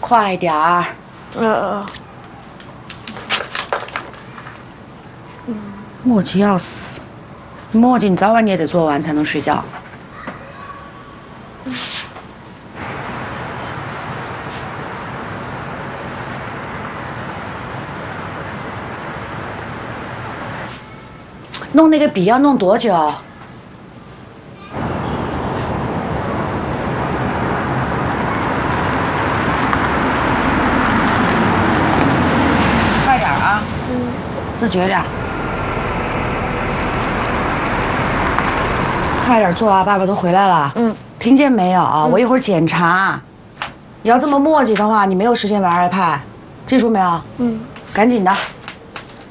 快点儿。磨叽要死，磨叽你早晚你也得做完才能睡觉。弄那个笔要弄多久？快点啊！自觉点。快点做啊！爸爸都回来了。听见没有？我一会儿检查。你要这么磨叽的话，你没有时间玩 iPad，记住没有？赶紧的。